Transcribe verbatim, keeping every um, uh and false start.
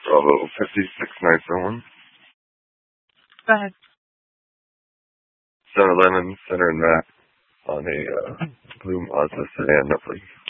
Bravo fifty-six nine seven. Go ahead. seven eleven Center and Mac on a uh, blue Mazda sedan, no please.